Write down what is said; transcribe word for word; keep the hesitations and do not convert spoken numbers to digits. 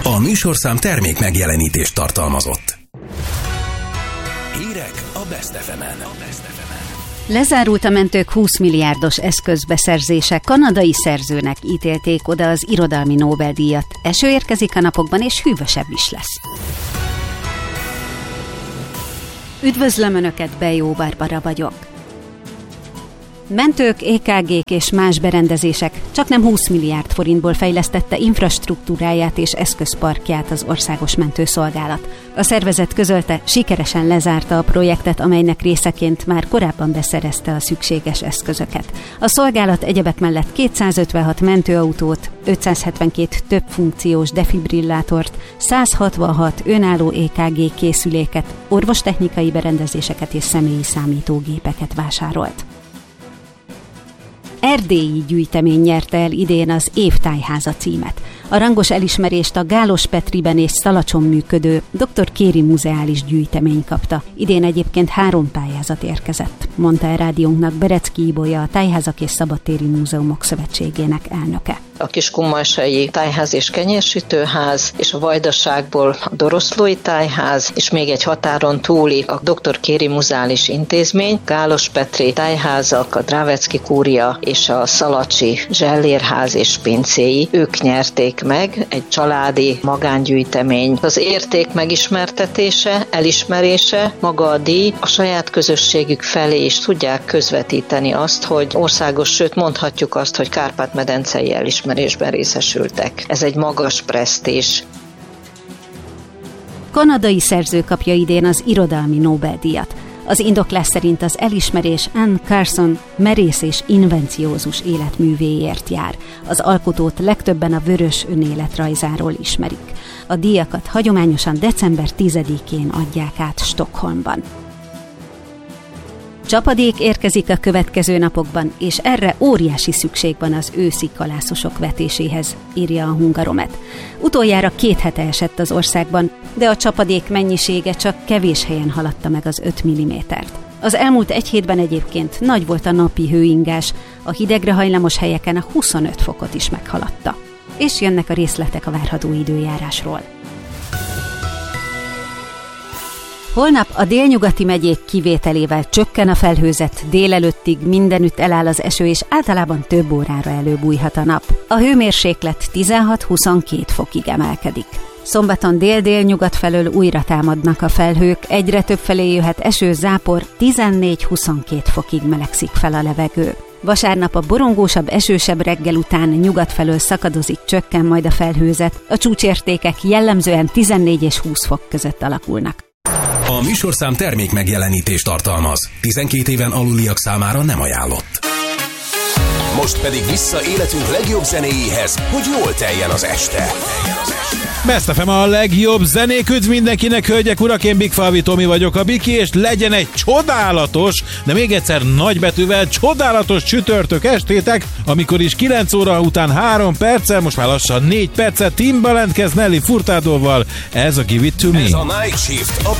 A műsorszám termék megjelenítést tartalmazott. Hírek a Best ef emen. Lezárult a mentők húsz milliárdos eszközbeszerzése, kanadai szerzőnek ítélték oda az irodalmi Nobel-díjat. Eső érkezik a napokban, és hűvösebb is lesz. Üdvözlöm Önöket, Bejó Barbara vagyok. Mentők, é ká gék és más berendezések csaknem húsz milliárd forintból fejlesztette infrastruktúráját és eszközparkját az Országos Mentőszolgálat. A szervezet közölte, sikeresen lezárta a projektet, amelynek részeként már korábban beszerezte a szükséges eszközöket. A szolgálat egyebek mellett kétszázötvenhat mentőautót, ötszázhetvenkét többfunkciós defibrillátort, százhatvanhat önálló é ká gé készüléket, orvostechnikai berendezéseket és személyi számítógépeket vásárolt. Erdélyi gyűjtemény nyerte el idén az Év Tájháza címet. A rangos elismerést a Gálos-Petriben és Szalacson működő doktor Kéri Muzeális Gyűjtemény kapta. Idén egyébként három pályázat érkezett, mondta a rádiónknak Berecki Ibolya, a Tájházak és Szabadtéri Múzeumok Szövetségének elnöke. A Kiskunmalsai Tájház és Kenyérsütőház, és a Vajdaságból a Doroszlói Tájház, és még egy határon túli a doktor Kéri Muzeális Intézmény, Gálos-Petri Tájházak, a Drávecki Kúria és a Szalacsi Zsellérház és pincéi, ők nyerték meg, egy családi magángyűjtemény. Az érték megismertetése, elismerése, maga a díj a saját közösségük felé is tudják közvetíteni azt, hogy országos, sőt mondhatjuk azt, hogy Kárpát-medencei elismerésben részesültek. Ez egy magas presztízs. Kanadai szerző kapja idén az irodalmi Nobel-díjat. Az indoklás szerint az elismerés Anne Carson merész és invenciózus életművéért jár. Az alkotót legtöbben a Vörös önéletrajzáról ismerik. A díjakat hagyományosan december tizedikén adják át Stockholmban. Csapadék érkezik a következő napokban, és erre óriási szükség van az őszi kalászosok vetéséhez, írja a Hungaromet. Utoljára két hete esett az országban, de a csapadék mennyisége csak kevés helyen haladta meg az öt millimétert. Az elmúlt egy hétben egyébként nagy volt a napi hőingás, a hidegre hajlamos helyeken a huszonöt fokot is meghaladta. És jönnek a részletek a várható időjárásról. Holnap a délnyugati megyék kivételével csökken a felhőzet, délelőttig mindenütt eláll az eső, és általában több órára előbújhat a nap. A hőmérséklet tizenhat-huszonkét fokig emelkedik. Szombaton dél-délnyugat felől újra támadnak a felhők, egyre több felé jöhet eső, zápor, tizennégy-huszonkét fokig melegszik fel a levegő. Vasárnap a borongósabb, esősebb reggel után nyugat felől szakadozik, csökken majd a felhőzet, a csúcsértékek jellemzően tizennégy és húsz fok között alakulnak. A műsorszám termék megjelenítést tartalmaz. tizenkét éven aluliak számára nem ajánlott. Most pedig vissza életünk legjobb zenéjéhez, hogy jól teljen az este. Best ef em a legjobb zenék, üdv mindenkinek, hölgyek, urak, én Big Falvi Tomi vagyok, a Biki, és legyen egy csodálatos, de még egyszer nagybetűvel csodálatos csütörtök estétek, amikor is kilenc óra után három perccel, most már lassan négy percet Timbaland kezd Nelly Furtadoval, ez a Give It To Me. Ez a Night Shift, a